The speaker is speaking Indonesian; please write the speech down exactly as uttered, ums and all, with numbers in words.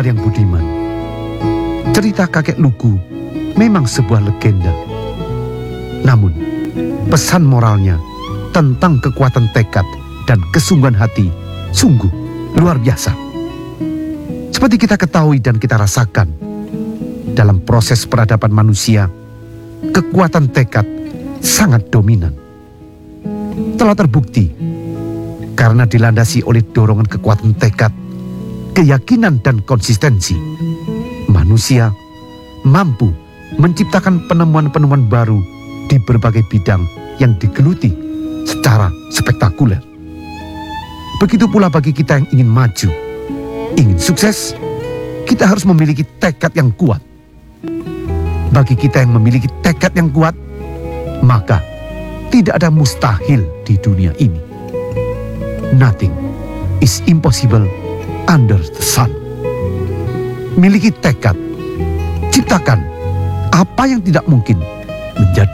Pendengar yang budiman, cerita kakek Lugu memang sebuah legenda. Namun, pesan moralnya tentang kekuatan tekad dan kesungguhan hati sungguh luar biasa. Seperti kita ketahui dan kita rasakan, dalam proses peradaban manusia, kekuatan tekad sangat dominan. Telah terbukti, karena dilandasi oleh dorongan kekuatan tekad, keyakinan dan konsistensi, manusia mampu menciptakan penemuan-penemuan baru di berbagai bidang yang digeluti secara spektakuler. Begitu pula bagi kita yang ingin maju, ingin sukses, kita harus memiliki tekad yang kuat. Bagi kita yang memiliki tekad yang kuat, maka tidak ada mustahil di dunia ini. Nothing is impossible under the sun. Miliki tekad, ciptakan apa yang tidak mungkin menjadi